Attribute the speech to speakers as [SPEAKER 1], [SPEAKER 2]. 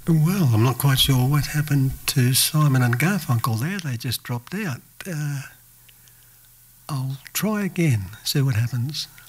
[SPEAKER 1] Well, I'm not quite sure what happened to Simon and Garfunkel there. They just dropped out. I'll try again, see what happens.